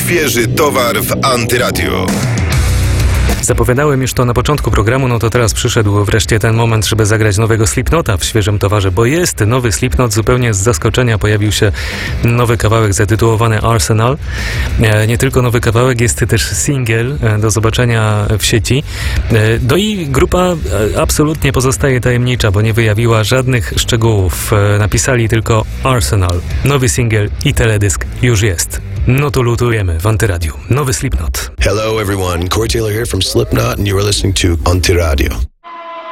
Świeży towar w Antyradiu. Zapowiadałem już to na początku programu, no to teraz przyszedł wreszcie ten moment, żeby zagrać nowego Slipknota w świeżym towarze, bo jest nowy Slipknot, zupełnie z zaskoczenia pojawił się nowy kawałek zatytułowany Arsenal. Nie tylko nowy kawałek, jest też singiel do zobaczenia w sieci. No i grupa absolutnie pozostaje tajemnicza, bo nie wyjawiła żadnych szczegółów. Napisali tylko Arsenal. Nowy singiel i teledysk już jest. No to lutujemy w Antyradiu. Nowy Slipknot. Hello everyone, Corey Taylor here from Slipknot and you are listening to Antiradio.